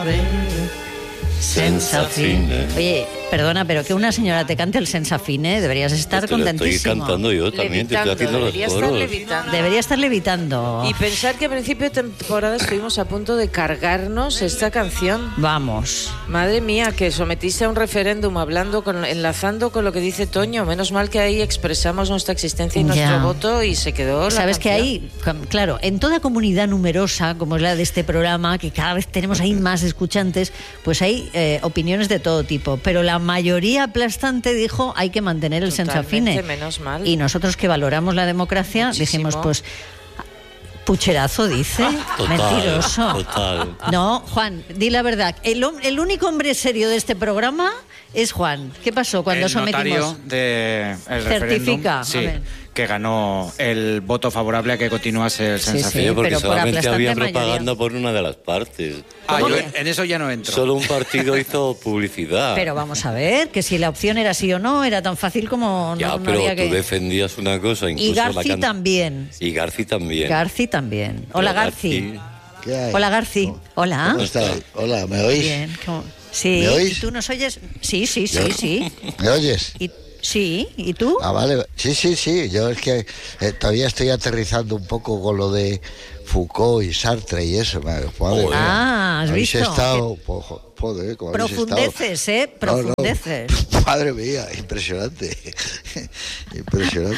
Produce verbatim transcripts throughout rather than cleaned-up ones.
ave, senza fine. Oye, perdona, pero que una señora te cante el senza fine, deberías estar Esto lo contentísimo. estoy cantando yo también, te estoy haciendo los debería coros. estar levitando. Debería estar levitando. Y pensar que a principio de temporada estuvimos a punto de cargarnos esta canción. Vamos. Madre mía, que sometiste a un referéndum hablando, con, enlazando con lo que dice Toño. Menos mal que ahí expresamos nuestra existencia y nuestro Ya. voto y se quedó la Sabes que canción. hay, claro, en toda comunidad numerosa, como es la de este programa, que cada vez tenemos ahí más escuchantes, pues hay eh, opiniones de todo tipo. Pero la mayoría aplastante dijo hay que mantener el senza fine. Menos mal. Y nosotros que valoramos la democracia Muchísimo. dijimos, pues, pucherazo dice, Total, mentiroso. total. No, Juan, di la verdad. El, hom- el único hombre serio de este programa es Juan. ¿Qué pasó cuando el sometimos? notario de el Certifica, referéndum, sí, a ver. que ganó el voto favorable a que continuase el Sí, senza sí. fine. Sí, porque pero por solamente aplastante había mayoría. propaganda por una de las partes. Ah, ¿Cómo yo que? en eso ya no entro. Solo un partido hizo publicidad. Pero vamos a ver, que si la opción era sí o no, era tan fácil como ya, no, no pero había tú que... defendías una cosa, incluso Y Garci la can- también. Y Garci también. Garci también. Hola, Pero Garci. ¿Qué hay? Hola, Garci. Hola. ¿Cómo estáis? Hola, ¿me oís? Bien. ¿cómo? Sí. ¿Me oís? ¿Y tú nos oyes? Sí, sí, sí, Yo- sí. ¿Me oyes? Y, sí, ¿y tú? Ah, vale. Sí, sí, sí. Yo es que eh, todavía estoy aterrizando un poco con lo de Foucault y Sartre y eso. Madre Joder. mía. Ah, ¿has Habéis visto? estado... po- jo- Joder, ¿cómo habéis estado? Profundeces, ¿eh? No, no. Profundeces. Madre mía, impresionante. Impresionante.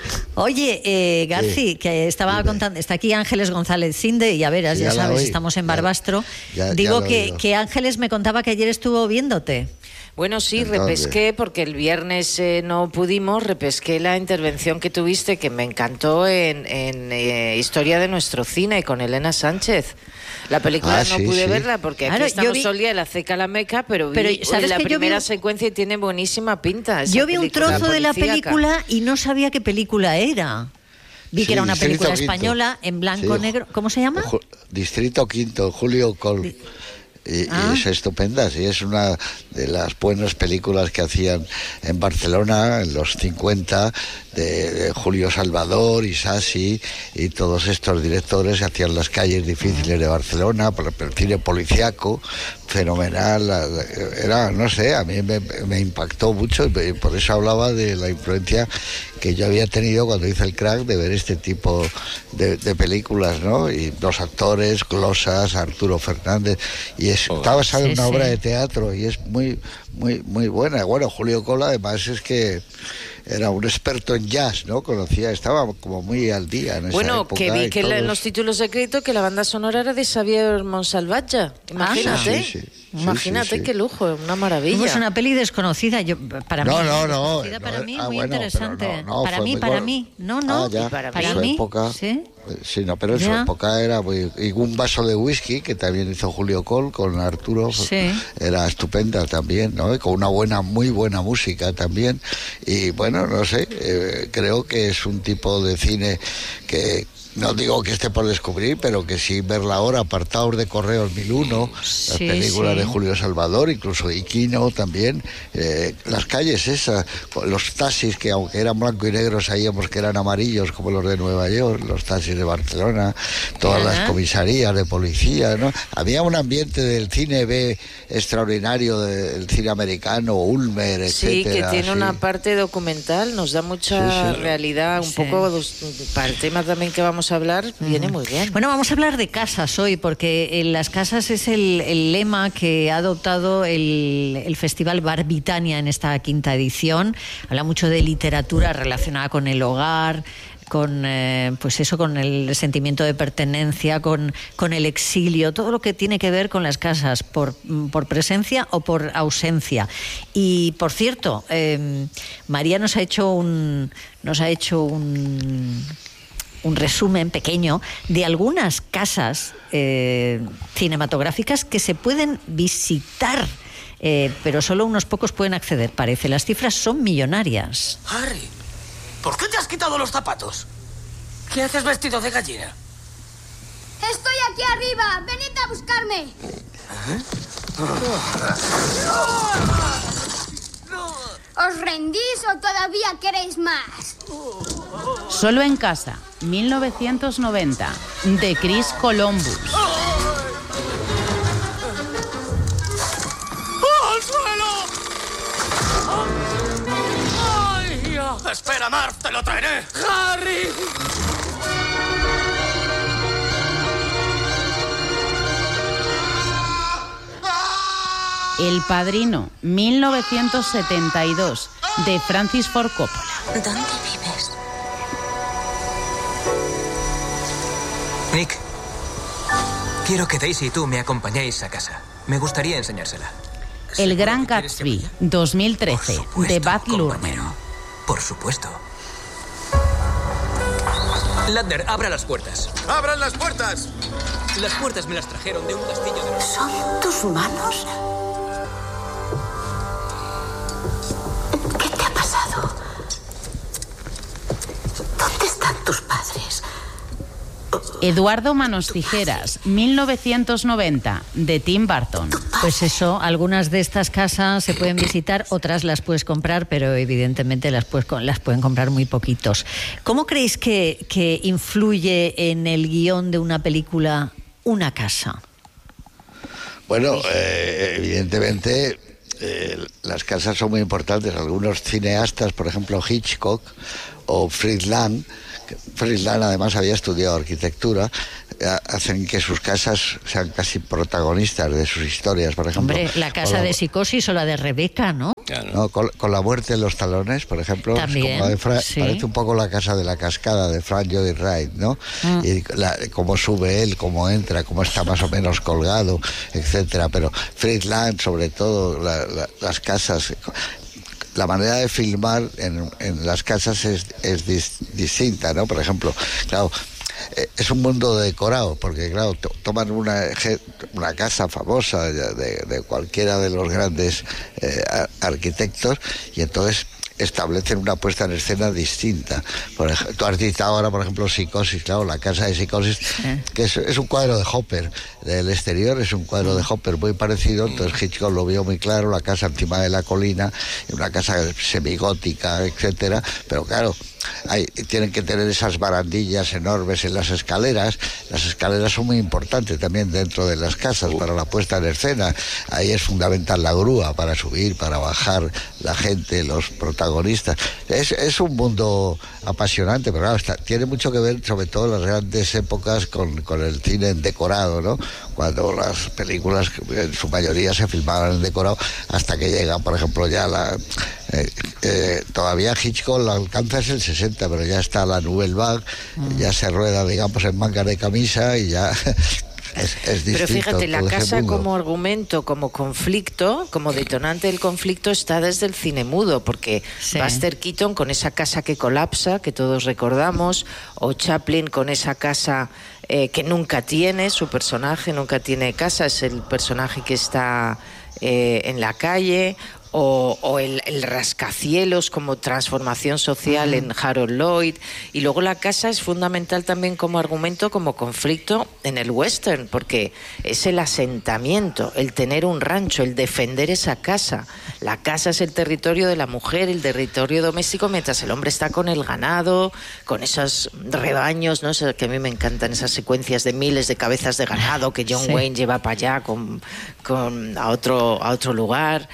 Oye, eh, Garci, que estaba Dime. contando, está aquí Ángeles González Cinde, y ya verás, Ya ya la sabes, oí. estamos en Ya- Barbastro. ya- ya Digo lo he que, oído. que Ángeles me contaba que ayer estuvo viéndote. Bueno, sí, Entonces. repesqué, porque el viernes eh, no pudimos, repesqué la intervención que tuviste, que me encantó, en, en eh, Historia de nuestro cine, con Elena Sánchez. La película Ah, no sí, pude sí. verla, porque Claro, aquí estamos yo vi- todo el día en la ceca la meca, pero vi Pero, ¿sabes la que yo vi primera un- secuencia y tiene buenísima pinta. esa Yo vi un película trozo de la policíaca. película y no sabía qué película era. Vi Sí, que era una Distrito película Quinto. española en blanco Sí, negro. ¿Cómo se llama? Ju- Distrito Quinto, Julio Col. Y, y Ah. es estupenda, sí, es una de las buenas películas que hacían en Barcelona en los cincuenta, de, de Julio Salvador, Isasi y todos estos directores hacían las calles difíciles de Barcelona, por el cine policiaco, fenomenal, la- la- era, no sé, a mí me, me impactó mucho y por eso hablaba de la influencia que yo había tenido cuando hice el crack de ver este tipo de, de películas, ¿no? Y los actores, Glosas, Arturo Fernández, y es, Oh, está basada sí, en una sí. obra de teatro y es muy, muy, muy buena. Bueno, Julio Cola además es que era un experto en jazz, ¿no? Conocía, estaba como muy al día en esa Bueno, época que vi y que la- en todos- los títulos de crédito que la banda sonora era de Xavier Monsalvatge. Imagínate. Sí, sí, sí. Sí, Imagínate sí, sí. qué lujo, una maravilla. Pues una peli desconocida. Yo, para No, mí, no, no, desconocida no, para mí, ah, muy bueno, interesante. pero no, no, para fue mí, muy para gor- mí. No, no. Ah, ya, para para en su mí. época. Sí. Sí, no, pero en su Ya. época era muy... Y un vaso de whisky, que también hizo Julio Col con Arturo, Sí. era estupenda también, ¿no? Y con una buena, muy buena música también. Y bueno, no sé, eh, creo que es un tipo de cine que... No digo que esté por descubrir, pero que sí verla ahora, Apartados de Correos mil uno, las Sí, películas sí. de Julio Salvador, incluso Iquino también, eh, las calles esas, los taxis que aunque eran blanco y negro sabíamos que eran amarillos como los de Nueva York, los taxis de Barcelona, todas Ajá. las comisarías de policía, ¿no? Había un ambiente del cine B extraordinario, del cine americano, Ulmer, Sí, que etcétera. tiene sí. una parte documental, nos da mucha Sí, sí. realidad, un Sí. poco dos- para el tema también que vamos a hablar, viene muy bien. Bueno, vamos a hablar de casas hoy, porque en las casas es el, el lema que ha adoptado el, el Festival Barbitania en esta quinta edición. Habla mucho de literatura relacionada con el hogar, con eh, pues eso, con el sentimiento de pertenencia, con, con el exilio, todo lo que tiene que ver con las casas, por, por presencia o por ausencia. Y por cierto, eh, María nos ha hecho un nos ha hecho un un resumen pequeño de algunas casas eh, cinematográficas que se pueden visitar, eh, pero solo unos pocos pueden acceder, parece. Las cifras son millonarias. Harry, ¿por qué te has quitado los zapatos? ¿Qué haces vestido de gallina? ¡Estoy aquí arriba! ¡Venid a buscarme! ¿Os rendís o todavía queréis más? Solo en casa, mil novecientos noventa, de Chris Columbus. Espera, Marv, te lo traeré. ¡Harry! El Padrino, mil novecientos setenta y dos, de Francis Ford Coppola. ¿Dónde vives? Nick, quiero que Daisy y tú me acompañéis a casa. Me gustaría enseñársela. El Gran Gatsby, dos mil trece, de Baz Luhrmann. Por supuesto. Ladner, abra las puertas. ¡Abran las puertas! Las puertas me las trajeron de un castillo de... ¿Son tus manos? ¿Qué te ha pasado? ¿Dónde están tus padres? Eduardo Manos Tijeras, mil novecientos noventa, de Tim Burton. Pues eso, algunas de estas casas se pueden visitar, otras las puedes comprar, pero evidentemente las, puedes, las pueden comprar muy poquitos. ¿Cómo creéis que, que influye en el guión de una película una casa? Bueno, eh, evidentemente eh, las casas son muy importantes. Algunos cineastas, por ejemplo Hitchcock o Fritz Lang, Fritz Lang además había estudiado arquitectura, hacen que sus casas sean casi protagonistas de sus historias, por ejemplo. Hombre, la casa la, de Psicosis o la de Rebeca, ¿no? No, con, con La muerte en los talones, por ejemplo, también, como de Fra- sí. parece un poco La casa de la cascada de Frank Lloyd Wright, ¿no? Mm. Y la, cómo sube él, cómo entra, cómo está más o menos colgado, etcétera. Pero Fritz Lang, sobre todo, la, la, las casas... La manera de filmar en, en las casas es, es dis, distinta, ¿no? Por ejemplo, claro, es un mundo decorado, porque claro, toman una, una casa famosa de, de cualquiera de los grandes eh, arquitectos y entonces establecen una puesta en escena distinta. Por ejemplo, tú has dicho ahora, por ejemplo, Psicosis, claro, la casa de Psicosis, sí. que es, es un cuadro de Hopper, del exterior es un cuadro de Hopper muy parecido, entonces Hitchcock lo vio muy claro, la casa encima de la colina, una casa semigótica, etcétera, pero claro, hay, tienen que tener esas barandillas enormes en las escaleras. Las escaleras son muy importantes también dentro de las casas para la puesta en escena. Ahí es fundamental la grúa para subir, para bajar la gente, los protagonistas. Es, es un mundo apasionante, pero claro, está, tiene mucho que ver sobre todo en las grandes épocas con, con el cine en decorado, ¿no? Cuando las películas en su mayoría se filmaban en decorado, hasta que llega, por ejemplo, ya la... Eh, eh, todavía Hitchcock la alcanza es el sesenta, pero ya está la Nouvelle Vague, mm. ya se rueda, digamos, en mangas de camisa y ya... Es, es Pero fíjate, la casa como argumento, como conflicto, como detonante del conflicto está desde el cine mudo, porque sí. Buster Keaton con esa casa que colapsa, que todos recordamos, o Chaplin con esa casa eh, que nunca tiene, su personaje nunca tiene casa, es el personaje que está eh, en la calle, o, o el, el rascacielos como transformación social uh-huh. en Harold Lloyd, y luego la casa es fundamental también como argumento, como conflicto en el western, porque es el asentamiento, el tener un rancho, el defender esa casa. La casa es el territorio de la mujer, el territorio doméstico, mientras el hombre está con el ganado, con esos rebaños, ¿no? Sé, que a mí me encantan esas secuencias de miles de cabezas de ganado que John sí. Wayne lleva para allá con, con, a, otro, a otro lugar.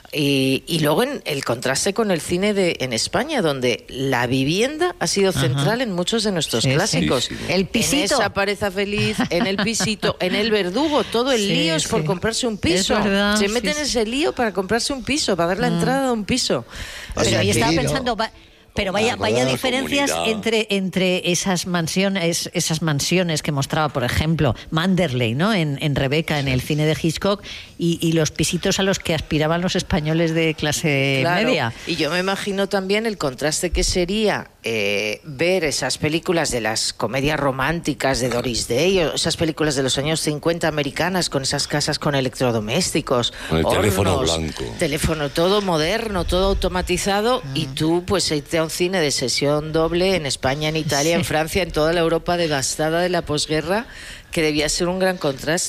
Y, y luego en el contraste con el cine de en España, donde la vivienda ha sido central Ajá. en muchos de nuestros sí, clásicos. Sí, sí. El pisito. En esa pareja feliz, en el pisito, en el verdugo, todo el sí, lío es sí. por comprarse un piso. Verdad, Se meten sí, en ese lío para comprarse un piso, para dar la entrada a un piso. Pero yo estaba pensando... Va... Pero vaya, vaya diferencias entre, entre esas mansiones, esas mansiones que mostraba, por ejemplo, Manderley, ¿no? En, en Rebeca, en el cine de Hitchcock, y, y los pisitos a los que aspiraban los españoles de clase claro. media. Y yo me imagino también el contraste que sería eh, ver esas películas de las comedias románticas de Doris Day, o esas películas de los años cincuenta americanas con esas casas con electrodomésticos, con el hornos, teléfono blanco, teléfono todo moderno, todo automatizado, ah. y tú pues irte a un cine de sesión doble en España, en Italia, sí. en Francia, en toda la Europa devastada de la posguerra, que debía ser un gran contraste.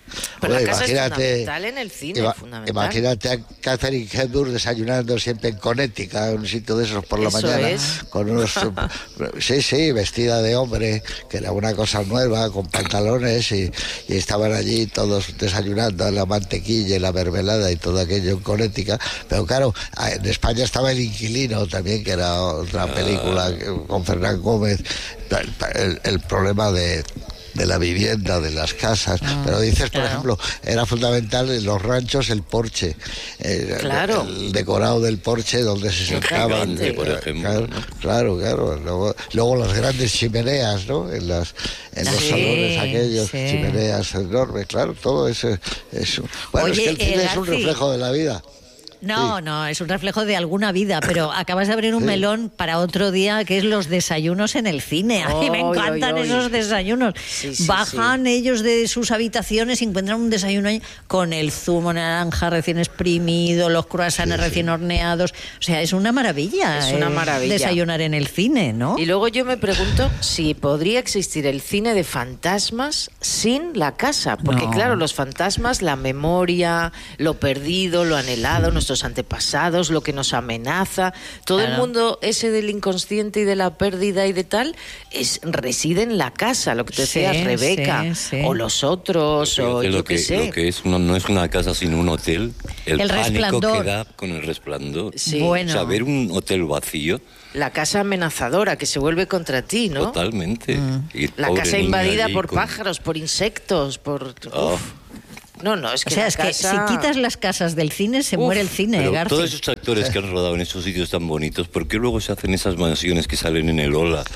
Pero Bueno, la casa imagínate, es fundamental en el cine, ima- fundamental. Imagínate a Catherine Hepburn desayunando siempre en Connecticut, en un sitio de esos por la Eso mañana, es. con unos, sí, sí, vestida de hombre, que era una cosa nueva, con pantalones, y, y estaban allí todos desayunando la mantequilla y la mermelada y todo aquello en Connecticut. Pero claro, en España estaba El Inquilino también, que era otra película con Fernán Gómez, el, el problema de de la vivienda, de las casas, ah, pero dices, por claro. ejemplo, era fundamental en los ranchos el porche, eh, claro. el, el decorado del porche donde se sentaban, eh, por ejemplo, claro, ¿no? claro, claro. Luego, luego las grandes chimeneas, ¿no? En las en los sí, salones aquellos, sí. chimeneas enormes, claro, todo eso, eso. Bueno, Oye, es que el cine eh, es un reflejo de la vida. No, sí. no, es un reflejo de alguna vida, pero acabas de abrir un sí. melón para otro día, que es los desayunos en el cine. A mí oh, me encantan oh, oh, esos desayunos. Sí, sí, Bajan sí. ellos de sus habitaciones y encuentran un desayuno ahí con el zumo naranja recién exprimido, los croissants sí, recién sí. horneados. O sea, es una maravilla. Es una maravilla. Eh, desayunar en el cine, ¿no? Y luego yo me pregunto si podría existir el cine de fantasmas sin la casa. Porque no. claro, los fantasmas, la memoria, lo perdido, lo anhelado, nuestros antepasados, lo que nos amenaza, todo claro. el mundo ese del inconsciente y de la pérdida y de tal, es reside en la casa, lo que te decías, sí, Rebeca, sí, sí. o los otros, o yo qué sé. Lo que es, no, no es una casa sino un hotel, el, el pánico resplandor. que da con el resplandor. Sí. Bueno. O sea, ver un hotel vacío. La casa amenazadora que se vuelve contra ti, ¿no? Totalmente. Mm. Y la casa invadida por con... pájaros, por insectos, por... Oh. No, no, es que o sea, la es casa... que si quitas las casas del cine, se Uf, muere el cine, pero Garci. todos esos actores que han rodado en esos sitios tan bonitos, ¿por qué luego se hacen esas mansiones que salen en el Ola?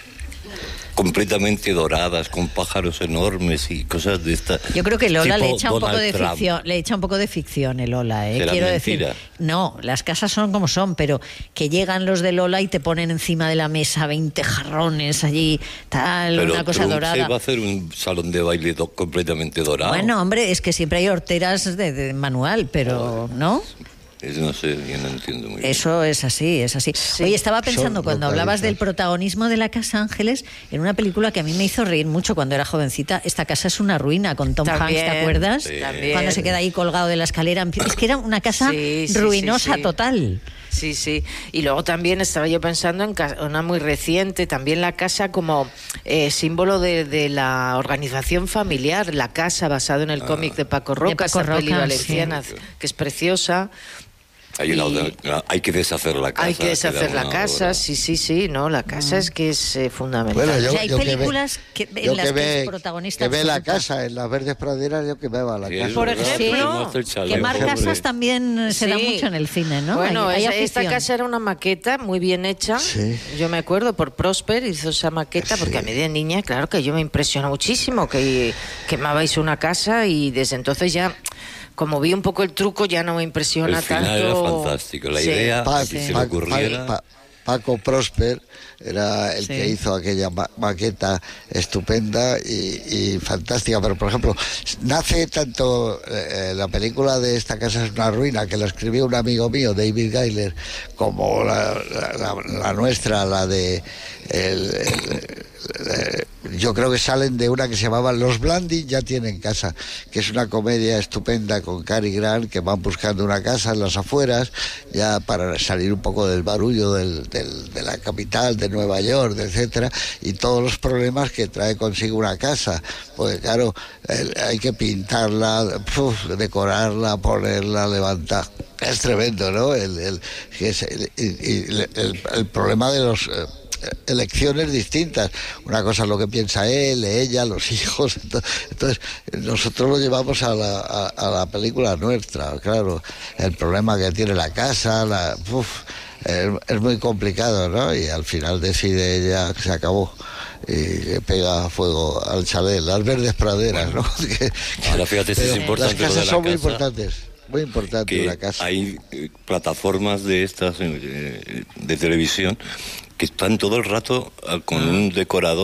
Completamente doradas, con pájaros enormes y cosas de esta. Yo creo que Lola le echa un Donald poco de Trump. ficción, le echa un poco de ficción el Lola, ¿eh? ¿Será Quiero mentira? decir, no, las casas son como son, pero que llegan los de Lola y te ponen encima de la mesa veinte jarrones allí, tal, pero una cosa Trump dorada. Se va a hacer un salón de baile do- completamente dorado. Bueno, hombre, es que siempre hay horteras de, de manual, pero ¿no? Es, no sé, yo no entiendo muy bien. Eso es así, es así. Sí. Oye, estaba pensando, Son cuando hablabas del protagonismo de La Casa Ángeles, en una película que a mí me hizo reír mucho cuando era jovencita, Esta casa es una ruina, con Tom También, Hanks, ¿te acuerdas? Sí. Cuando se queda ahí colgado de la escalera. Es que era una casa sí, sí, ruinosa sí, sí. total. Sí, sí. Y luego también estaba yo pensando en una muy reciente, también la casa como eh, símbolo de, de la organización familiar, la casa basado en el ah. cómic de Paco Roca, de Paco esa Roca, peli valenciana, sí. que es preciosa. Hay, una, y, hay que deshacer la casa. Hay que deshacer la casa, hora. sí, sí, sí, no, la casa mm. es que es eh, fundamental. Bueno, yo, o sea, hay yo películas que ve, que, en las que, ve, que es protagonista que ve la casa en las verdes praderas, yo que me va a la sí, casa. Por ejemplo, sí, quemar casas también sí. se da mucho en el cine, ¿no? Bueno, hay, hay esta casa era una maqueta muy bien hecha, sí. yo me acuerdo, por Prosper hizo esa maqueta, sí. porque a mí de niña, claro que yo me impresionó muchísimo que quemabais una casa y desde entonces ya... Como vi un poco el truco, ya no me impresiona el final tanto. Era fantástico. La sí. idea, pa, si sí. se le ocurriera... Pa, pa, Paco Prosper era el sí. que hizo aquella ma maqueta estupenda y, y fantástica, pero por ejemplo nace tanto eh, la película de Esta casa es una ruina, que la escribió un amigo mío, David Geiler, como la, la, la, la nuestra, la de el, el, el, yo creo que salen de una que se llamaba Los Blandi ya tienen casa, que es una comedia estupenda con Cary Grant, que van buscando una casa en las afueras ya para salir un poco del barullo del, del, de la capital de Nueva York, etcétera, y todos los problemas que trae consigo una casa, porque claro, el, hay que pintarla, uf, decorarla, ponerla, levantar. Es tremendo, ¿no? El, el, el, el, el, el problema de los eh, elecciones distintas. Una cosa es lo que piensa él, ella, los hijos. Entonces, nosotros lo llevamos a la, a, a la película nuestra, claro. El problema que tiene la casa, la, uf, es, es muy complicado, ¿no? Y al final decide ella que se acabó y le pega fuego al chalet, las verdes praderas, ¿no? Que, ahora fíjate si es importante. Las casas lo de la son muy casa, importantes. Muy importante que la casa. Hay eh, plataformas de estas eh, de televisión que están todo el rato con un decorador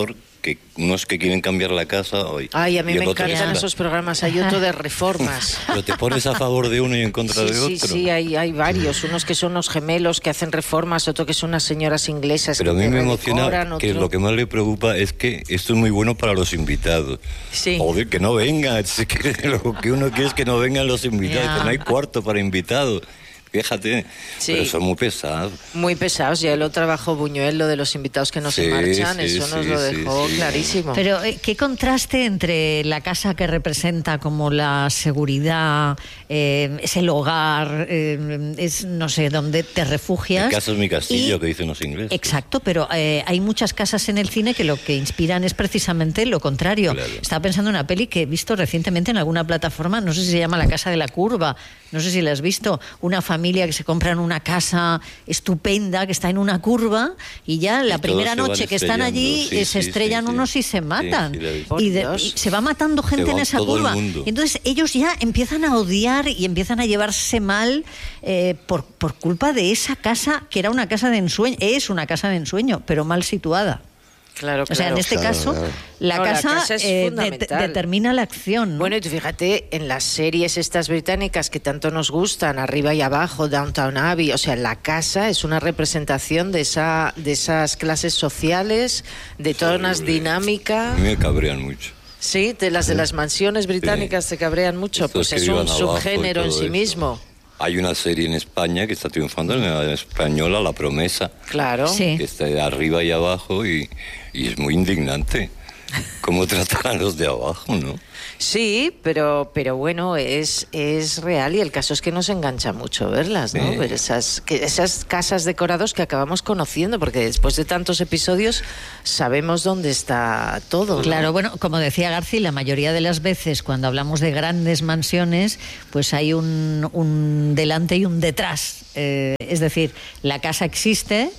que unos que quieren cambiar la casa. Hoy, Ay, a mí me encantan esos programas. Hay otro de reformas. Pero te pones a favor de uno y en contra sí, de sí, otro. Sí, sí, hay, hay varios. Unos que son los gemelos que hacen reformas, otro que son unas señoras inglesas. Pero que a mí me redecoran, emociona que otro... lo que más le preocupa es que esto es muy bueno para los invitados. Sí. Joder, que no vengan. Es que lo que uno quiere es que no vengan los invitados, Yeah. que no hay cuarto para invitados. Fíjate, Sí. pero son muy pesados. Muy pesados, ya lo trabajó Buñuel, lo de los invitados que no Sí, se marchan, sí, eso nos sí, lo sí, dejó sí. clarísimo. Pero eh, qué contraste entre la casa que representa como la seguridad, eh, es el hogar, eh, es no sé, donde te refugias. Mi casa es mi castillo, y- que dicen los ingleses. Exacto, pero eh, hay muchas casas en el cine que lo que inspiran es precisamente lo contrario. Claro. Estaba pensando en una peli que he visto recientemente en alguna plataforma, no sé si se llama La Casa de la Curva, no sé si la has visto, una familia que se compra en una casa estupenda que está en una curva y ya la Y todos primera se van noche que están allí estrellando. Sí, eh, se sí, estrellan sí, sí. unos y se matan. Sí, sí, la he visto. y, de- Por Dios. y se va matando gente Se en va esa todo el curva. mundo. Y entonces ellos ya empiezan a odiar y empiezan a llevarse mal eh, por, por culpa de esa casa que era una casa de ensueño, es una casa de ensueño, pero mal situada. Claro, O sea, en claro. este Claro, caso, claro. la No, la casa, casa es eh, de- fundamental. determina la acción, ¿no? Bueno, y tú fíjate, en las series estas británicas que tanto nos gustan, Arriba y Abajo, Downton Abbey, o sea, la casa es una representación de esa de esas clases sociales, de toda una Horrible. dinámica. A mí me cabrean mucho. Sí, de las de las mansiones británicas Sí. te cabrean mucho, Estos pues que es vivan un abajo y subgénero en todo sí eso. mismo. Hay una serie en España que está triunfando, en la española, La Promesa, Claro. Sí. que está de arriba y abajo y, y es muy indignante cómo tratan a los de abajo, ¿no? Sí, pero pero bueno, es es real y el caso es que nos engancha mucho verlas, ¿no? Sí. Ver esas que, esas casas decorados que acabamos conociendo, porque después de tantos episodios sabemos dónde está todo, ¿no? Claro, bueno, como decía García, la mayoría de las veces cuando hablamos de grandes mansiones, pues hay un, un delante y un detrás. Eh, es decir, la casa existe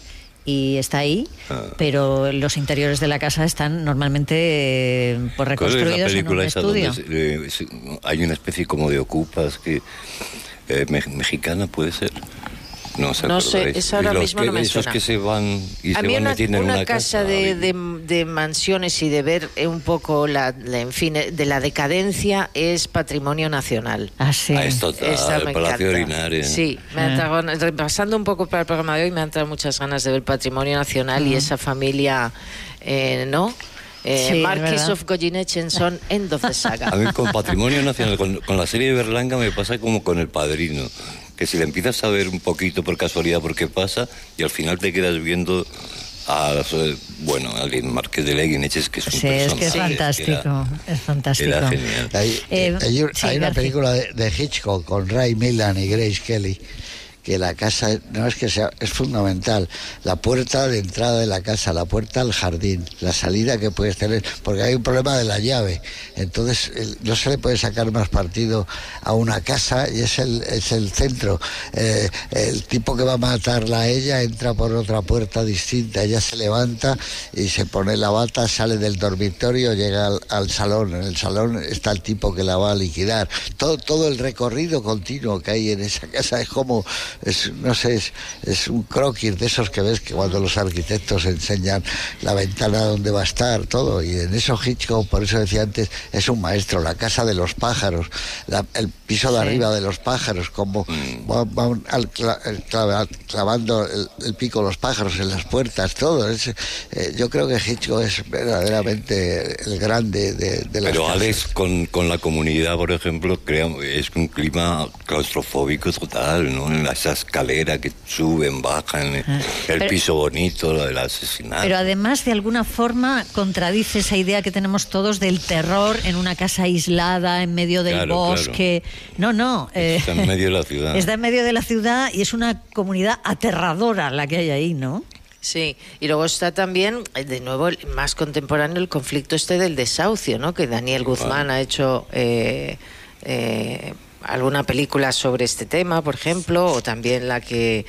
y está ahí, Ah. pero los interiores de la casa están normalmente eh, pues, ¿Cuál es la reconstruidos en un película esa donde estudio. se- eh, se- hay una especie como de ocupas que eh, me- mexicana puede ser? No, ¿os No sé, acordáis? esa ahora Y los mismo que- no me esos suena. que se van y A se mí van una, metiendo en una una casa casa. de, ay, de, de mansiones y de ver eh, un poco la, la- en fin, eh, de la decadencia es patrimonio nacional. Ah, sí. Ah, es total, Esa el me Palacio encanta. Linares. Sí, me han Ah. entrado- repasando un poco para el programa de hoy, me han entrado muchas ganas de ver patrimonio nacional y esa familia, eh, ¿no? Eh, Sí, es Marquis verdad. of Goyenechen son End of the Saga. A mí con Patrimonio Nacional, con, con la serie de Berlanga me pasa como con El Padrino, que si la empiezas a ver un poquito por casualidad por qué pasa y al final te quedas viendo a, bueno, al Marqués de Leguineches, que es un Sí, es que es personaje, fantástico, era- es fantástico. Era genial. Hay, Eh, hay un- sí, hay una García. película de, de Hitchcock con Ray Milland y Grace Kelly, que la casa no es que sea, es fundamental. La puerta de entrada de la casa, la puerta al jardín, la salida que puedes tener, porque hay un problema de la llave. Entonces el- no se le puede sacar más partido a una casa y es el, es el centro. Eh, el tipo que va a matarla a ella entra por otra puerta distinta, ella se levanta y se pone la bata, sale del dormitorio, llega al, al salón. En el salón está el tipo que la va a liquidar. Todo, todo el recorrido continuo que hay en esa casa es como, es, no sé, es, es un croquis de esos que ves que cuando los arquitectos enseñan la ventana donde va a estar, todo. Y en eso Hitchcock, por eso decía antes, es un maestro. La casa de los pájaros, la- el piso de Sí. arriba de los pájaros, como van, van al cla- el clava- clavando el, el pico los pájaros en las puertas, todo. Es, eh, yo creo que Hitchcock es verdaderamente el grande de, de las Pero casas. Alex, con, con la comunidad, por ejemplo, crea, es un clima claustrofóbico total, ¿no? En esa escalera que suben, bajan, el Pero- piso bonito, lo del asesinato. Pero además, de alguna forma, contradice esa idea que tenemos todos del terror en una casa aislada, en medio del Claro, bosque. No, no. eh, Está en medio de la ciudad. Está en medio de la ciudad y es una comunidad aterradora la que hay ahí, ¿no? Sí, y luego está también, eh, de nuevo, el más contemporáneo, el conflicto este del desahucio, ¿no? Que Daniel Guzmán ha hecho eh, eh, alguna película sobre este tema, por ejemplo, o también la que,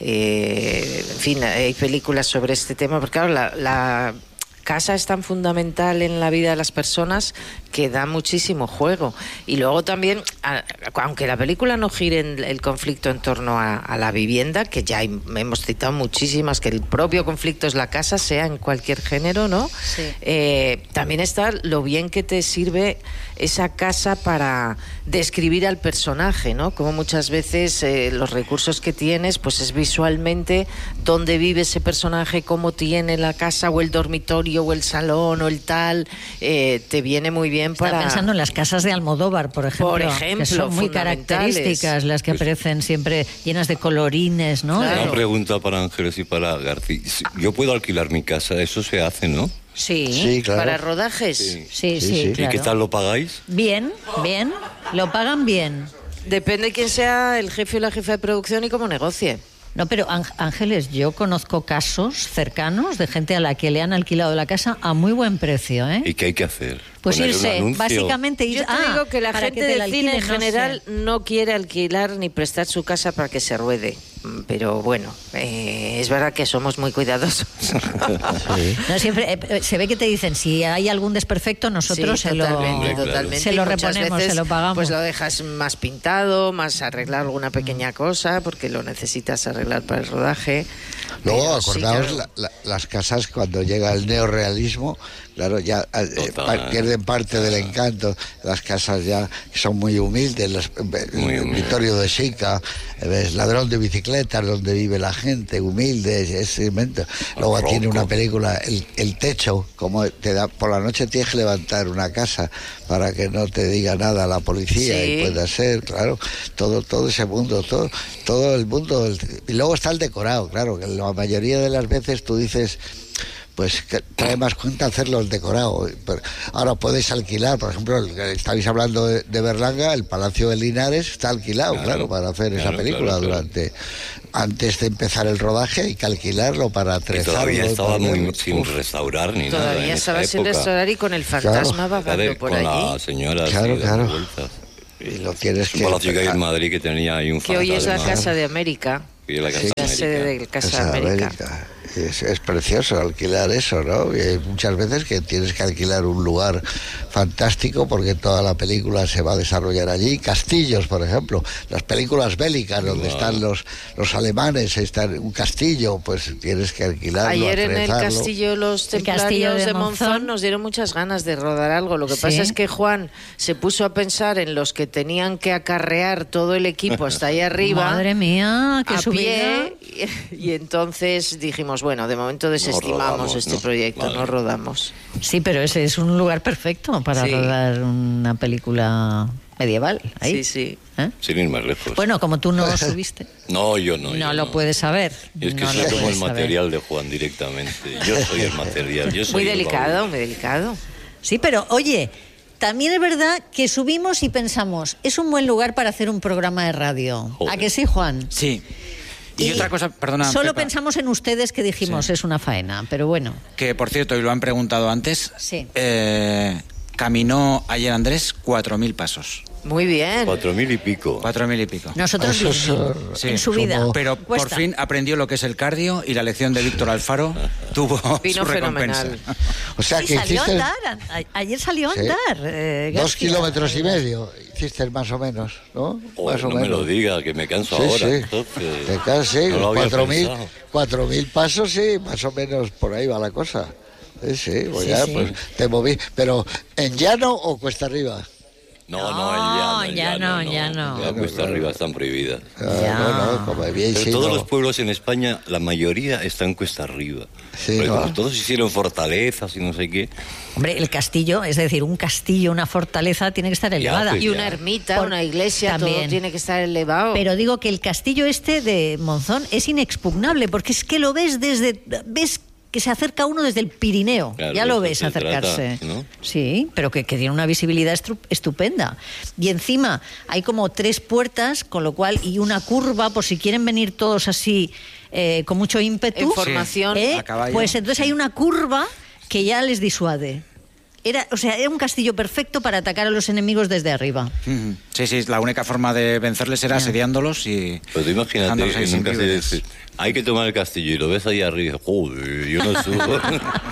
eh, en fin, hay películas sobre este tema, porque claro, la, la casa es tan fundamental en la vida de las personas que da muchísimo juego. Y luego también, a, aunque la película no gire en el conflicto en torno a, a la vivienda, que ya hay, hemos citado muchísimas, que el propio conflicto es la casa, sea en cualquier género, ¿no? Sí. Eh, también está lo bien que te sirve esa casa para describir al personaje, ¿no? Como muchas veces eh, los recursos que tienes, pues es visualmente dónde vive ese personaje, cómo tiene la casa o el dormitorio o el salón o el tal, eh, te viene muy bien para... Estaba pensando en las casas de Almodóvar, por ejemplo, por ejemplo que son muy características, las que aparecen siempre llenas de colorines, ¿no? Claro. De... Una pregunta para Ángeles y para García. Yo puedo alquilar mi casa, eso se hace, ¿no? Sí, sí, claro. Para rodajes. Sí, sí, sí, sí, sí. claro. ¿Y qué tal lo pagáis? Bien, bien, lo pagan bien. Depende quién sea el jefe o la jefa de producción y cómo negocie. No, pero Ángeles, yo conozco casos cercanos de gente a la que le han alquilado la casa a muy buen precio, ¿eh? ¿Y qué hay que hacer? Pues ¿Poner un irse, anuncio? básicamente ir. Yo te ah, digo que la para gente que te la del cine en alquilen, no general sé. no quiere alquilar ni prestar su casa para que se ruede. Pero bueno, eh, es verdad que somos muy cuidadosos. Sí. No, siempre eh, se ve que te dicen, si hay algún desperfecto, nosotros Sí, se, lo, totalmente, Claro. totalmente. se lo Y muchas reponemos, veces, se lo pagamos. Pues lo dejas más pintado, más arreglar alguna pequeña cosa, porque lo necesitas arreglar para el rodaje. Luego, Pero sí, acordaos, claro. la, la, las casas cuando llega el neorrealismo, claro, ya eh, pa, pierden parte del encanto. Las casas ya son muy humildes, las, Muy humilde. Vittorio de Sica, ves, ladrón de bicicletas, donde vive la gente, humilde, es invento. Luego Rocco. tiene una película, el, el techo, como te da, por la noche tienes que levantar una casa para que no te diga nada la policía, Sí. y pueda ser, claro, todo, todo ese mundo, todo, todo el mundo. El, y luego está el decorado, claro, que la mayoría de las veces tú dices, pues que trae más cuenta hacerlo el decorado. Ahora puedes alquilar, por ejemplo, estáis hablando de, de Berlanga, el Palacio de Linares está alquilado, claro, Claro, para hacer claro, esa película. claro, claro. Durante antes de empezar el rodaje hay que alquilarlo para Y trezarlo. todavía estaba muy ponerlo. sin Uf, restaurar ni nada. Todavía en estaba esa sin época. restaurar y con el fantasma Claro. vagando por con allí. la señora Claro, así, dando claro. vueltas. y lo tienes Es un que... palacio que hay en Madrid que tenía ahí un Que hoy es la fantasma. Casa de América. Y la Casa Sí. de La sede América. de Casa Casa de de América. América. Es, es precioso alquilar eso, ¿no? Y hay muchas veces que tienes que alquilar un lugar fantástico porque toda la película se va a desarrollar allí. Castillos, por ejemplo, las películas bélicas donde Wow. están los, los alemanes, está un castillo, pues tienes que alquilarlo, Ayer en el atrezarlo. castillo de los El castillo Templarios de de Monzón Monzón nos dieron muchas ganas de rodar algo. Lo que Sí. pasa es que Juan se puso a pensar en los que tenían que acarrear todo el equipo hasta ahí arriba. Madre mía, qué a subida. pie, y, y entonces dijimos, bueno, de momento desestimamos rodamos, este ¿no? proyecto, Vale. no rodamos. Sí, pero ese es un lugar perfecto para Sí. rodar una película medieval. Ahí. Sí, sí. ¿Eh? Sin ir más lejos. Bueno, como tú no subiste, no, yo no. no, yo lo puedes saber. Y es que no soy lo como puedes el saber. material de Juan directamente. Yo soy el material. Yo soy Muy el delicado, baúl. muy delicado. Sí, pero oye, también es verdad que subimos y pensamos, es un buen lugar para hacer un programa de radio. Joder. ¿A que sí, Juan? Sí. Y, otra cosa, perdona, Solo Pepa, pensamos en ustedes que dijimos, Sí. es una faena, pero bueno. que por cierto, y lo han preguntado antes, Sí. eh, caminó ayer Andrés cuatro mil pasos. Muy bien. Cuatro mil y pico. Cuatro mil y pico. Nosotros Eso es, diez mil, eh, Sí. en su vida. Sumo- Pero Cuesta. por fin aprendió lo que es el cardio y la lección de Víctor Alfaro tuvo Vino su recompensa. fenomenal. O sea Sí, que salió a hiciste andar. a- Ayer salió a Sí. andar. eh, dos García. kilómetros y medio, hiciste más o menos, ¿no? Joder, más o no me menos. lo diga, que me canso Sí, ahora. sí. Entonces, Te cansas, sí, no lo había cuatro mil, pensado. cuatro mil pasos, sí, más o menos por ahí va la cosa. Sí, sí, pues Sí, ya, sí. pues te moví. Pero, ¿en llano o cuesta arriba? No, No, no, el llano, el ya llano, no, ya no. Ya cuesta Claro. arriba están prohibidas. Ah, Ya. No, no, como bien, Pero sí, todos no. los pueblos en España, la mayoría están cuesta arriba. Sí, Porque ¿no? como todos hicieron fortalezas y no sé qué. Hombre, el castillo, es decir, un castillo, una fortaleza tiene que estar elevada. pues Y una Ya. ermita, Por- una iglesia, también. todo tiene que estar elevado. Pero digo que el castillo este de Monzón es inexpugnable, porque es que lo ves desde... ves que se acerca uno desde el Pirineo. Claro, Ya lo eso ves se acercarse. trata, ¿no? Sí, pero que, que tiene una visibilidad estru- estupenda. Y encima hay como tres puertas, con lo cual, y una curva, por si quieren venir todos así eh, con mucho ímpetu. En formación. ¿eh? A caballo. Pues entonces hay una curva que ya les disuade. Era, o sea, era un castillo perfecto para atacar a los enemigos desde arriba. Ujú. Sí, sí, la única forma de vencerles era Ya. asediándolos y Pero tú imagínate, dejándolos ahí en sin un castillo víveres. dices, hay que tomar el castillo y lo ves ahí arriba. Joder, yo no subo.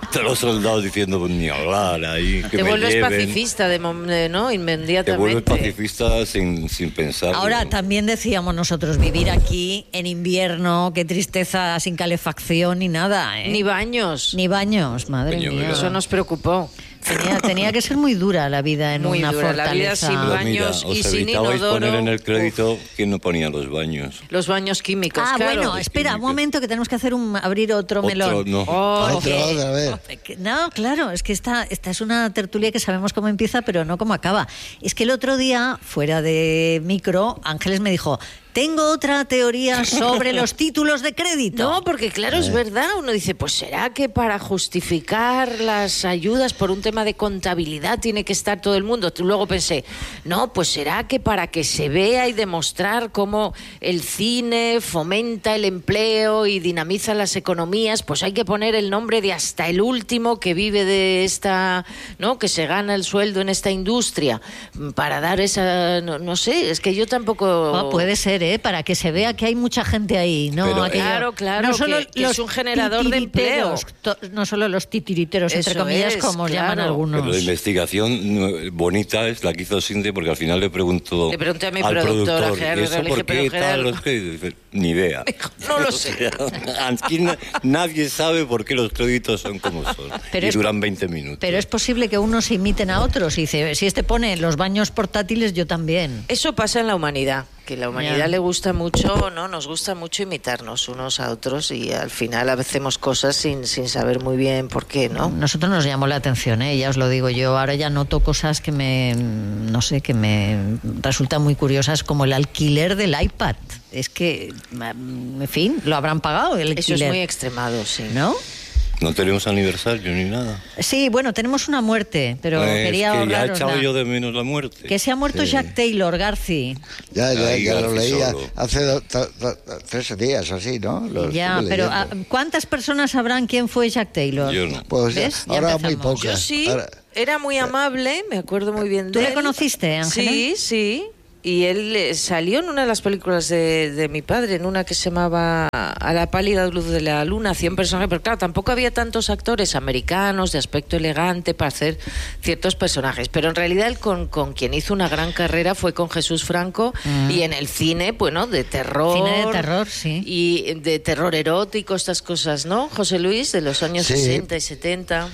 todos los soldados diciendo, pues ni hablar ahí, que te me vuelves lleven. pacifista, de, de, ¿no? Inmediatamente. Te vuelves pacifista sin, sin pensar. Ahora ¿no? también decíamos nosotros, vivir aquí en invierno, qué tristeza, sin calefacción ni nada, ¿eh? Ni baños. Ni baños, madre Coño, mía. Eso nos preocupó. Tenía, tenía que ser muy dura la vida en Muy una dura, fortaleza. la vida sin Pero mira, baños os y sin evitabais inodoro. poner en el crédito quién no ponía los baños. Los baños químicos, Ah, claro. bueno, espera, un químicos. momento que tenemos que hacer un abrir otro, Otro, melón. no. Oh, Otro, otra vez. Que- No, claro, es que esta, esta es una tertulia que sabemos cómo empieza, pero no cómo acaba. Es que el otro día, fuera de micro, Ángeles me dijo, tengo otra teoría sobre los títulos de crédito. No, porque claro, es verdad. Uno dice, pues será que para justificar las ayudas por un tema de contabilidad tiene que estar todo el mundo. Luego pensé, no, pues será que para que se vea y demostrar cómo el cine fomenta el empleo y dinamiza las economías, pues hay que poner el nombre de hasta el último que vive de esta, ¿no? Que se gana el sueldo en esta industria para dar esa, no, no sé, es que yo tampoco. Oh, puede ser, ¿eh? Para que se vea que hay mucha gente ahí, ¿no? Pero, Aquello- Claro, claro, no solo que- que los es un generador de titiriteros, to- no solo los titiriteros, entre Eso comillas, es, como claro. llaman algunos. Pero la investigación no, bonita es la que hizo Cindy, porque al final le preguntó Le pregunté a mi al productora, productor, Gerardo, ¿y eso le dije, por pero qué Gerardo- tal los créditos? Dice, ni idea. No lo sé. Aquí na- nadie sabe por qué los créditos son como son. Pero y es- duran veinte minutos. Pero es posible que unos imiten a otros. Y dice, si este pone los baños portátiles, yo también. Eso pasa en la humanidad, que la humanidad Ya. le gusta mucho, ¿no? Nos gusta mucho imitarnos unos a otros y al final hacemos cosas sin, sin saber muy bien por qué, ¿no? Nosotros nos llamó la atención, ¿eh? Ya os lo digo yo. Ahora ya noto cosas que me, no sé, que me resultan muy curiosas, como el alquiler del iPad. Es que, en fin, lo habrán pagado el Eso alquiler. es muy extremado, sí. ¿No? No tenemos aniversario ni nada. Sí, bueno, tenemos una muerte, pero es quería que ya ahorrarosla. echaba yo de menos la muerte. Que se ha muerto Sí. Jack Taylor, Garci. Ya, ya, Ay, ya lo Garci leía solo. hace do- do- do- tres días o así, ¿no? Lo Ya, estuve pero leyendo. ah, ¿cuántas personas sabrán quién fue Jack Taylor? Yo no. Pues ya, ¿Ves? Ya ahora muy empezamos. pocas. Yo sí, Ahora- era muy amable, me acuerdo muy bien de ¿Tú le él. conociste, Ángela? Sí, sí. Y él eh, salió en una de las películas de, de mi padre, en una que se llamaba A la pálida luz de la luna, cien personajes, pero claro, tampoco había tantos actores americanos de aspecto elegante para hacer ciertos personajes, pero en realidad él con, con quien hizo una gran carrera fue con Jesús Franco Mm. y en el cine, bueno, de terror. Cine de terror, sí. Y de terror erótico, estas cosas, ¿no? José Luis, de los años Sí. sesenta y setenta.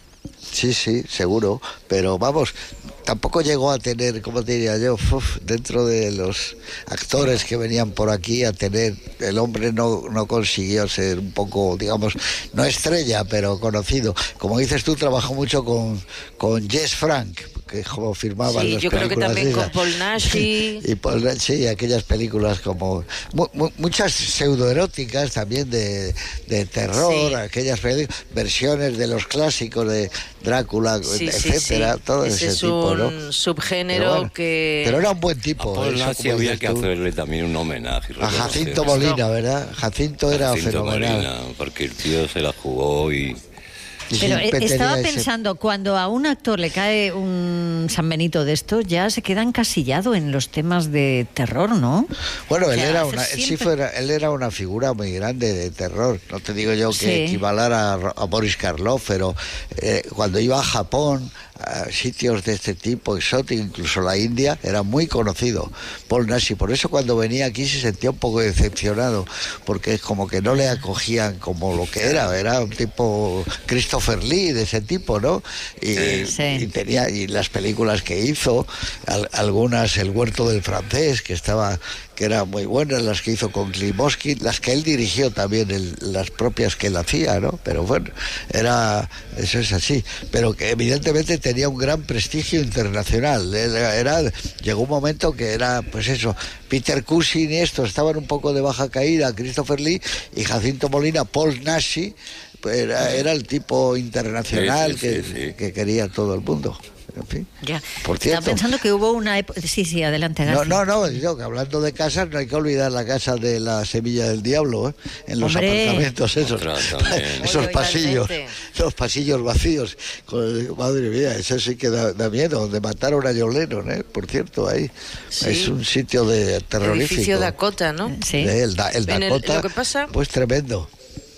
Sí, sí, seguro. Pero vamos, tampoco llegó a tener, como diría yo, uf, dentro de los actores que venían por aquí a tener, el hombre no, no consiguió ser un poco, digamos, no estrella, pero conocido. Como dices tú, trabajó mucho con, con Jess Frank, que como firmaba Sí, las yo creo que películas también esas. con Paul Nashi. Y Paul Nashi, aquellas películas como mu- mu- muchas pseudoeróticas también de, de terror, Sí. aquellas peli- versiones de los clásicos de Drácula, Sí, sí, etcétera, sí. todo Ese ese es tipo, un ¿no? subgénero Pero bueno, que... Pero era un buen A tipo. Paul eso, Nashi como había dices que tú. hacerle también un homenaje. y A Jacinto reconocer. Molina, ¿verdad? Jacinto era Jacinto fenomenal. Molina, porque el tío se la jugó y... Y Pero siempre eh, estaba tenía ese- pensando, cuando a un actor le cae un San Benito de esto, ya se queda encasillado en los temas de terror, ¿no? Bueno, él O sea, era hace una, él sí siempre- fuera, él era una figura muy grande de terror. No te digo yo que Sí. equivalara a, a Boris Karloff, pero eh, cuando iba a Japón, a sitios de este tipo, exóticos, incluso la India, era muy conocido Paul Nashi. Por eso cuando venía aquí se sentía un poco decepcionado, porque es como que no le acogían como lo que era. Era un tipo Christopher Lee, de ese tipo, ¿no? Y, Sí. y tenía y las películas que hizo, al- algunas El huerto del francés, que estaba que eran muy buenas, las que hizo con Klimovsky, las que él dirigió también, el- las propias que él hacía, ¿no? Pero bueno, era eso es así, pero que evidentemente tenía un gran prestigio internacional. Era, era- llegó un momento que era, pues eso, Peter Cushing y esto estaban un poco de baja caída, Christopher Lee y Jacinto Molina, Paul Nashi, pues era, era el tipo internacional Sí, sí, que, sí, sí. que quería todo el mundo. En fin. Ya. Por Estaba cierto. pensando que hubo una época... Sí, sí, adelante, No, García. no, no, digo que hablando de casas no hay que olvidar la casa de la Semilla del Diablo, ¿eh? En los Hombre. apartamentos esos, Otra también. esos Oye, pasillos, igualmente. los pasillos vacíos. Con- madre mía, eso sí que da, da miedo, donde mataron a John Lennon, ¿eh? Por cierto, ahí Sí. es un sitio de terrorífico. Edificio Dakota, ¿no? Sí. Eh, El, Da- el En el- Dakota, lo que pasa- pues tremendo.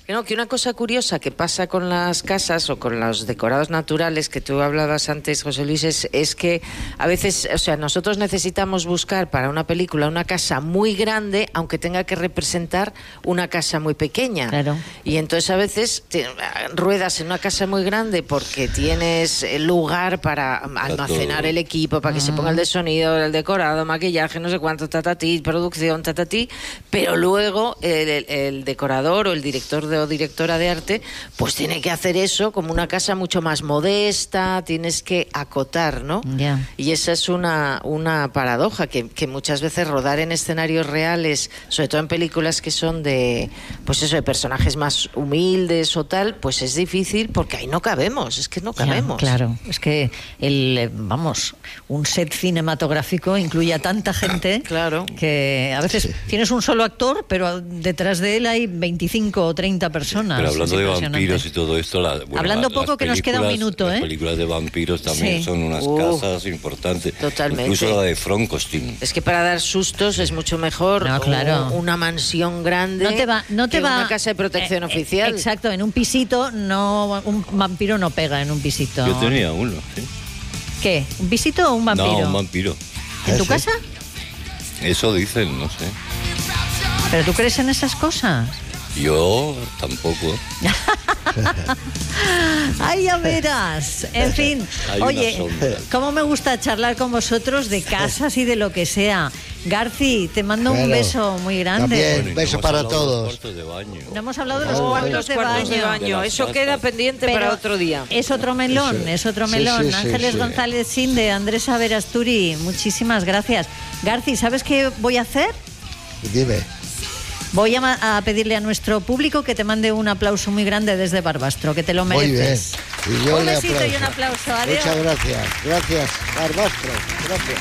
No, que una cosa curiosa que pasa con las casas o con los decorados naturales que tú hablabas antes, José Luis, es, es que a veces, o sea, nosotros necesitamos buscar para una película una casa muy grande, aunque tenga que representar una casa muy pequeña. Claro. Y entonces a veces te, ruedas en una casa muy grande porque tienes lugar para almacenar el equipo, para que uh-huh. se ponga el de sonido, el decorado, maquillaje, no sé cuánto, tatatí, producción, tatatí, pero luego el, el, el decorador o el director de o directora de arte, pues tiene que hacer eso como una casa mucho más modesta, tienes que acotar, ¿no? Yeah. Y esa es una, una paradoja, que, que muchas veces rodar en escenarios reales, sobre todo en películas que son de, pues eso, de personajes más humildes o tal, pues es difícil porque ahí no cabemos, es que no cabemos. Yeah, claro, es que el, vamos, un set cinematográfico incluye a tanta gente claro. que a veces sí. tienes un solo actor, pero detrás de él hay veinticinco o treinta personas. Pero hablando de vampiros y todo esto, la, bueno, hablando la, poco que nos queda un minuto, las ¿eh? películas de vampiros también sí. son unas uh, casas importantes. Totalmente. Incluso la de Frankenstein. Es que para dar sustos es mucho mejor no, claro. una mansión grande no te va, no te que va, una casa de protección eh, oficial. Exacto, en un pisito no, un vampiro no pega en un pisito. Yo tenía uno, sí. ¿Qué? ¿Un pisito o un vampiro? No, un vampiro. ¿En tu casa? Eso dicen, no sé. ¿Pero tú crees en esas cosas? Yo tampoco. Ay, ya verás. En fin, hay oye, cómo me gusta charlar con vosotros de casas y de lo que sea. Garci, te mando bueno, un beso muy grande. También, bueno, beso para todos. De baño. No hemos hablado de los oh, cuartos, los de, cuartos baño. de baño. Eso queda pendiente Pero para otro día. Es otro melón, sí. es otro melón. Sí, sí, Ángeles sí, sí. González Sinde, Andrés Averasturi, muchísimas gracias. Garci, ¿sabes qué voy a hacer? Dime. Voy a, a pedirle a nuestro público que te mande un aplauso muy grande desde Barbastro, que te lo mereces. Muy bien. Y yo un le besito aplauso. Y un aplauso. Adiós. Muchas gracias. Gracias, Barbastro. Gracias.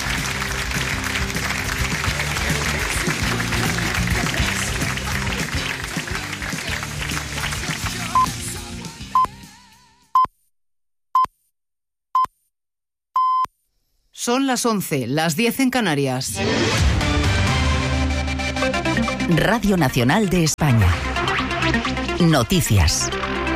Son las once, las diez en Canarias. Radio Nacional de España. Noticias.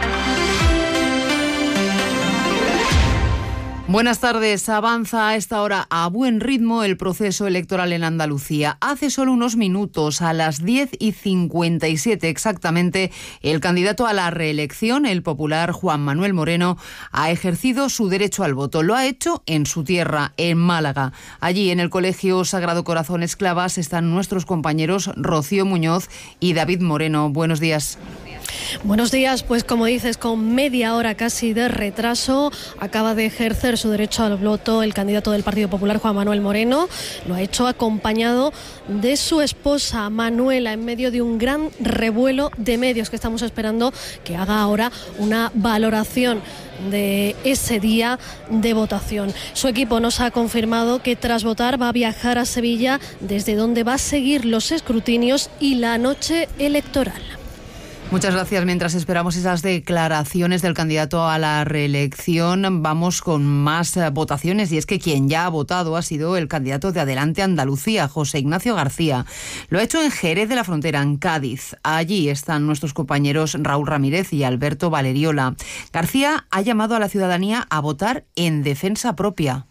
Buenas tardes. Avanza a esta hora a buen ritmo el proceso electoral en Andalucía. Hace solo unos minutos, a las diez y cincuenta y siete exactamente, el candidato a la reelección, el popular Juan Manuel Moreno, ha ejercido su derecho al voto. Lo ha hecho en su tierra, en Málaga. Allí, en el Colegio Sagrado Corazón Esclavas, están nuestros compañeros Rocío Muñoz y David Moreno. Buenos días. Buenos días, pues como dices, con media hora casi de retraso, acaba de ejercer su derecho al voto el candidato del Partido Popular, Juan Manuel Moreno. Lo ha hecho acompañado de su esposa, Manuela, en medio de un gran revuelo de medios que estamos esperando que haga ahora una valoración de ese día de votación. Su equipo nos ha confirmado que tras votar va a viajar a Sevilla, desde donde va a seguir los escrutinios y la noche electoral. Muchas gracias. Mientras esperamos esas declaraciones del candidato a la reelección, vamos con más votaciones. Y es que quien ya ha votado ha sido el candidato de Adelante Andalucía, José Ignacio García. Lo ha hecho en Jerez de la Frontera, en Cádiz. Allí están nuestros compañeros Raúl Ramírez y Alberto Valeriola. García ha llamado a la ciudadanía a votar en defensa propia.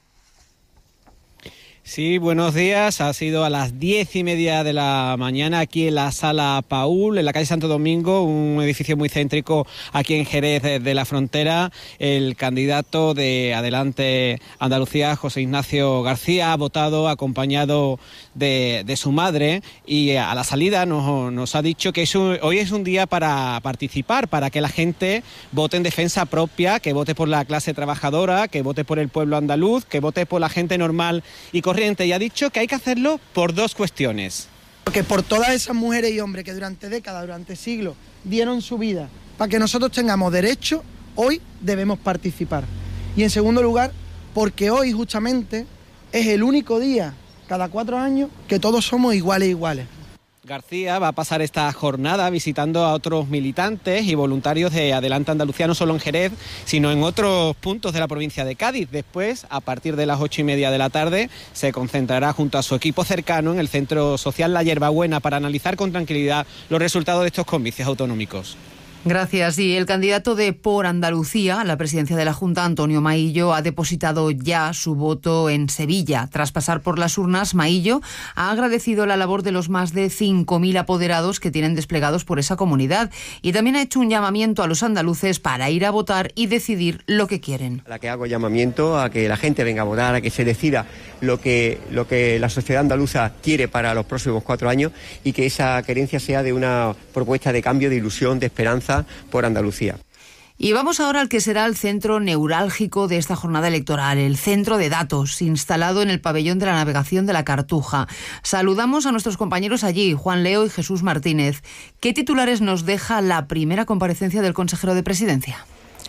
Sí, buenos días. Ha sido a las diez y media de la mañana aquí en la Sala Paul, en la calle Santo Domingo, un edificio muy céntrico aquí en Jerez de la Frontera. El candidato de Adelante Andalucía, José Ignacio García, ha votado acompañado de, de su madre y a la salida nos, nos ha dicho que es un, hoy es un día para participar, para que la gente vote en defensa propia, que vote por la clase trabajadora, que vote por el pueblo andaluz, que vote por la gente normal y corriente. Y ha dicho que hay que hacerlo por dos cuestiones. Porque por todas esas mujeres y hombres que durante décadas, durante siglos, dieron su vida para que nosotros tengamos derecho, hoy debemos participar. Y en segundo lugar, porque hoy justamente es el único día, cada cuatro años, que todos somos iguales iguales. García va a pasar esta jornada visitando a otros militantes y voluntarios de Adelante Andalucía, no solo en Jerez, sino en otros puntos de la provincia de Cádiz. Después, a partir de las ocho y media de la tarde, se concentrará junto a su equipo cercano en el Centro Social La Hierbabuena para analizar con tranquilidad los resultados de estos comicios autonómicos. Gracias. Y el candidato de Por Andalucía a la presidencia de la Junta, Antonio Maillo, ha depositado ya su voto en Sevilla. Tras pasar por las urnas, Maillo ha agradecido la labor de los más de cinco mil apoderados que tienen desplegados por esa comunidad y también ha hecho un llamamiento a los andaluces para ir a votar y decidir lo que quieren. A la que hago llamamiento a que la gente venga a votar, a que se decida lo que, lo que la sociedad andaluza quiere para los próximos cuatro años y que esa querencia sea de una propuesta de cambio, de ilusión, de esperanza por Andalucía. Y vamos ahora al que será el centro neurálgico de esta jornada electoral, el Centro de Datos, instalado en el pabellón de la navegación de la Cartuja. Saludamos a nuestros compañeros allí, Juan Leo y Jesús Martínez. ¿Qué titulares nos deja la primera comparecencia del consejero de Presidencia?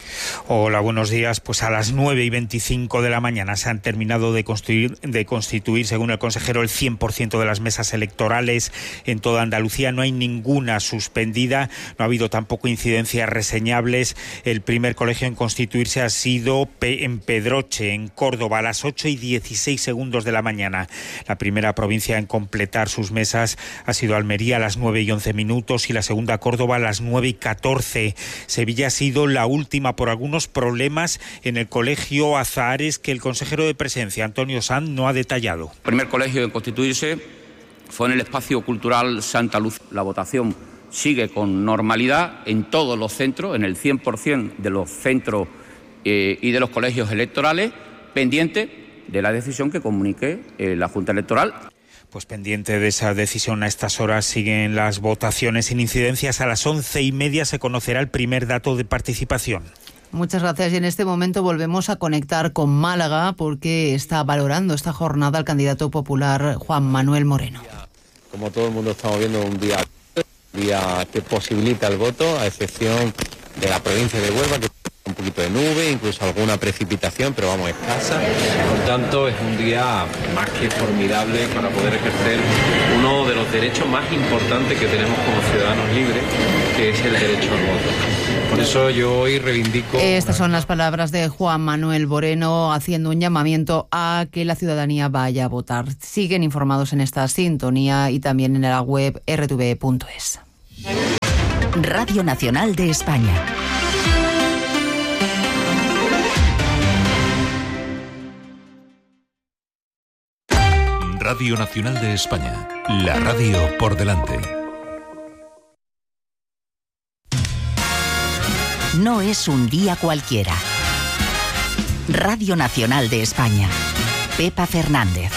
Hola, buenos días. Pues a las nueve y veinticinco de la mañana se han terminado de constituir, de constituir, según el consejero, el cien por ciento de las mesas electorales en toda Andalucía. No hay ninguna suspendida, no ha habido tampoco incidencias reseñables. El primer colegio en constituirse ha sido en Pedroche, en Córdoba, a las ocho y dieciséis segundos de la mañana. La primera provincia en completar sus mesas ha sido Almería a las nueve y once minutos y la segunda Córdoba a las nueve y catorce. Sevilla ha sido la última por algunos problemas en el colegio Azahares que el consejero de Presidencia, Antonio Sanz, no ha detallado. El primer colegio en constituirse fue en el espacio cultural Santa Luz. La votación sigue con normalidad en todos los centros, en el cien por ciento de los centros eh, y de los colegios electorales, pendiente de la decisión que comunique eh, la Junta Electoral. Pues pendiente de esa decisión, a estas horas siguen las votaciones sin incidencias. A las once y media se conocerá el primer dato de participación. Muchas gracias. Y en este momento volvemos a conectar con Málaga porque está valorando esta jornada el candidato popular Juan Manuel Moreno. Como todo el mundo estamos viendo, un día, un día que posibilita el voto, a excepción de la provincia de Huelva, que un poquito de nube, incluso alguna precipitación, pero vamos, escasa. Por tanto, es un día más que formidable para poder ejercer uno de los derechos más importantes que tenemos como ciudadanos libres, que es el derecho al voto. Por eso yo hoy reivindico... Estas son las palabras de Juan Manuel Moreno haciendo un llamamiento a que la ciudadanía vaya a votar. Siguen informados en esta sintonía y también en la web erre te ve punto es. Radio Nacional de España. Radio Nacional de España, la radio por delante. No es un día cualquiera. Radio Nacional de España, Pepa Fernández.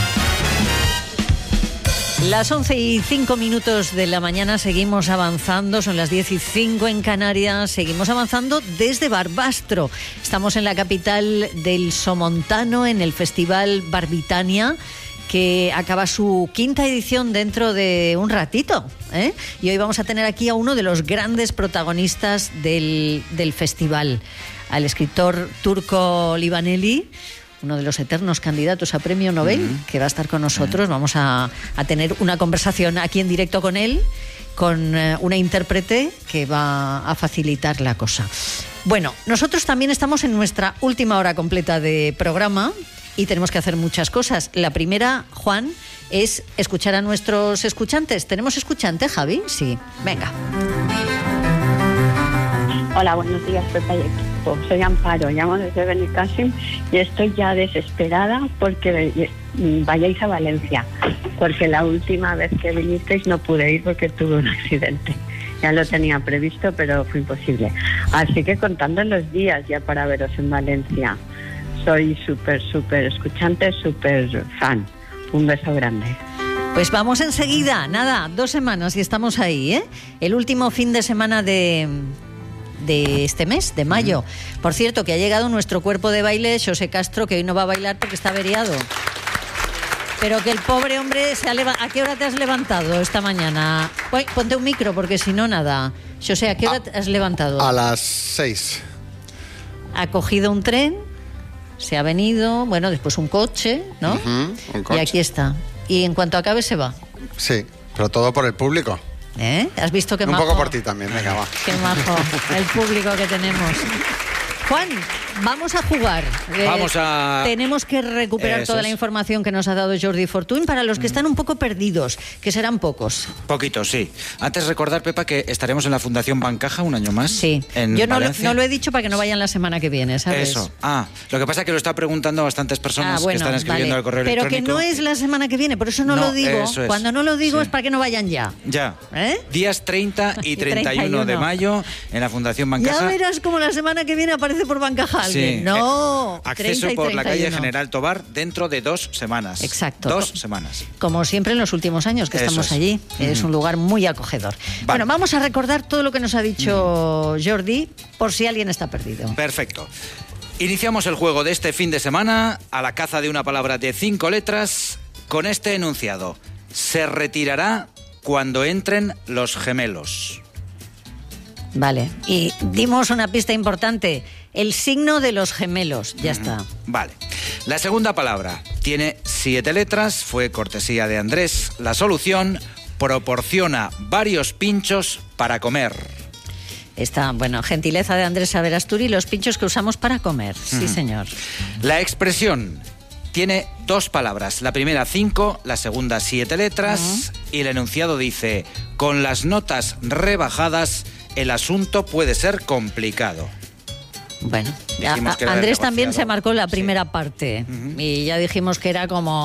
Las once y cinco minutos de la mañana seguimos avanzando, son las diez y cinco en Canarias, seguimos avanzando desde Barbastro. Estamos en la capital del Somontano, en el Festival Barbitania, que acaba su quinta edición dentro de un ratito, ¿eh? Y hoy vamos a tener aquí a uno de los grandes protagonistas del, del festival, al escritor turco Livaneli, uno de los eternos candidatos a Premio Nobel, mm. que va a estar con nosotros. Mm. Vamos a, a tener una conversación aquí en directo con él, con eh, una intérprete que va a facilitar la cosa. Bueno, nosotros también estamos en nuestra última hora completa de programa y tenemos que hacer muchas cosas. La primera, Juan, es escuchar a nuestros escuchantes. ¿Tenemos escuchante, Javi? Sí. Venga. Hola, buenos días, Pepa y equipo. Soy Amparo, llamo desde Benicàssim y estoy ya desesperada porque vayáis a Valencia, porque la última vez que vinisteis no pude ir porque tuve un accidente. Ya lo tenía previsto, pero fue imposible. Así que contando los días ya para veros en Valencia. Soy súper, súper escuchante, súper fan. Un beso grande. Pues vamos enseguida, nada, dos semanas y estamos ahí, ¿eh? El último fin de semana de... de este mes, de mayo. Por cierto, que ha llegado nuestro cuerpo de baile, José Castro, que hoy no va a bailar porque está averiado. Pero que el pobre hombre se ha levantado. ¿A qué hora te has levantado esta mañana? Uy, ponte un micro porque si no, nada. José, ¿a qué hora te has levantado? A las seis. Ha cogido un tren, se ha venido, bueno, después un coche, ¿no? Uh-huh, un coche. Y aquí está. Y en cuanto acabe se va. Sí, pero todo por el público. ¿Eh? ¿Has visto qué un majo? Un poco por ti también, venga, va. Qué majo, el público que tenemos. Juan, vamos a jugar. Vamos eh, a... Tenemos que recuperar Eso toda es. la información que nos ha dado Jordi Fortuny para los que están un poco perdidos, que serán pocos. Poquitos, sí. Antes recordar, Pepa, que estaremos en la Fundación Bancaja un año más. Sí. En Yo no lo, Valencia. no lo he dicho para que no vayan la semana que viene, ¿sabes? Eso. Ah, lo que pasa es que lo está preguntando bastantes personas Ah, bueno, que están escribiendo vale. al correo Pero electrónico. que no es la semana que viene, por eso no, No, lo digo. eso es. Cuando no lo digo Sí. es para que no vayan ya. Ya. ¿Eh? Días treinta y treinta y uno de mayo en la Fundación Bancaja. Ya verás como la semana que viene aparece por Bancaja alguien. Sí. No. Acceso treinta y por la calle treinta y uno. General Tobar dentro de dos semanas. Exacto. Dos semanas. Como siempre en los últimos años que Eso estamos es. allí. Es Ujú. un lugar muy acogedor. Bueno, vamos a recordar todo lo que nos ha dicho Jordi por si alguien está perdido. Perfecto. Iniciamos el juego de este fin de semana a la caza de una palabra de cinco letras con este enunciado. Se retirará cuando entren los gemelos. Vale. Y dimos una pista importante. El signo de los gemelos. Ya está. Vale. La segunda palabra tiene siete letras, fue cortesía de Andrés. La solución: proporciona varios pinchos para comer. Esta, bueno, gentileza de Andrés Averasturi, los pinchos que usamos para comer. Sí, Ujú. señor. La expresión tiene dos palabras. La primera cinco, la segunda siete letras. Y el enunciado dice: con las notas rebajadas, el asunto puede ser complicado. Bueno, Dijimos a- que era del Andrés también negociado. se marcó la primera parte. Y ya dijimos que era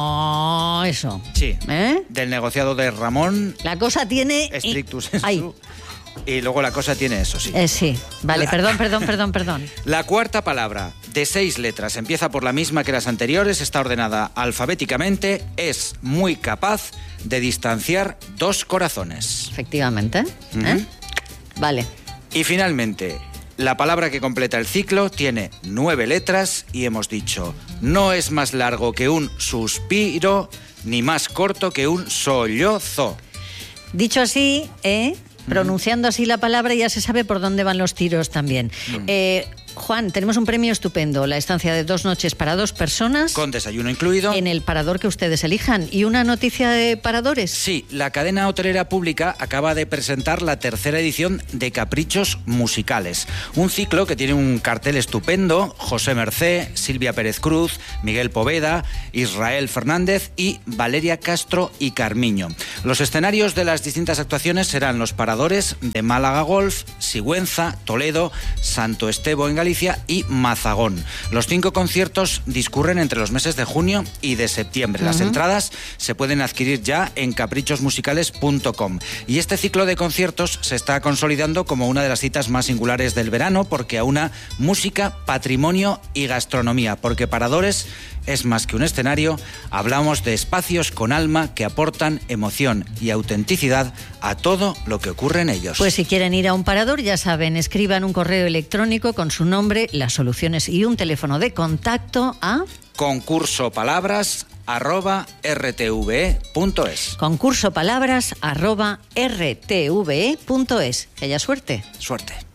como eso. Sí. ¿Eh? Del negociado de Ramón. La cosa tiene... Strictus Ay. sensu. Y luego la cosa tiene eso, sí. Eh, sí, vale, La- perdón, perdón, perdón, perdón. La cuarta palabra, de seis letras, empieza por la misma que las anteriores, está ordenada alfabéticamente, es muy capaz de distanciar dos corazones. Efectivamente. ¿eh? Vale. Y finalmente, la palabra que completa el ciclo tiene nueve letras y hemos dicho: no es más largo que un suspiro, ni más corto que un sollozo. Dicho así, ¿eh? Pronunciando así la palabra ya se sabe por dónde van los tiros también. Eh, Juan, tenemos un premio estupendo, la estancia de dos noches para dos personas. Con desayuno incluido. En el parador que ustedes elijan. ¿Y una noticia de paradores? Sí, la cadena hotelera pública acaba de presentar la tercera edición de Caprichos Musicales. Un ciclo que tiene un cartel estupendo: José Mercé, Silvia Pérez Cruz, Miguel Poveda, Israel Fernández y Valeria Castro y Carmiño. Los escenarios de las distintas actuaciones serán los paradores de Málaga Golf, Sigüenza, Toledo, Santo Estevo en Galicia y Mazagón. Los cinco conciertos discurren entre los meses de junio y de septiembre. Las Ujú. entradas se pueden adquirir ya en caprichos musicales punto com. Y este ciclo de conciertos se está consolidando como una de las citas más singulares del verano, porque aúna música, patrimonio y gastronomía. Porque Paradores es más que un escenario, hablamos de espacios con alma que aportan emoción y autenticidad a todo lo que ocurre en ellos. Pues si quieren ir a un parador, ya saben, escriban un correo electrónico con su nombre, las soluciones y un teléfono de contacto a concurso palabras arroba rtve punto es. concurso palabras arroba rtve punto es. Que haya suerte. Suerte.